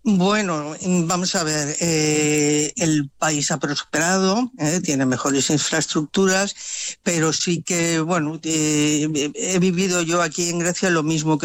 Bueno, vamos a ver, el país ha prosperado, tiene mejores infraestructuras, pero sí que, bueno, he vivido yo aquí en Grecia lo mismo que